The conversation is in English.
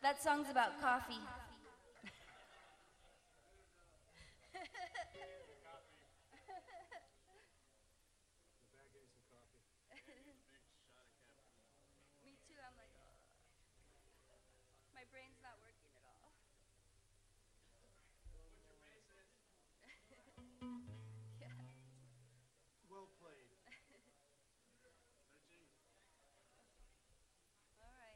That song's about coffee. Me too. I'm like, my brain's not working at all. Yeah. Well played. All right.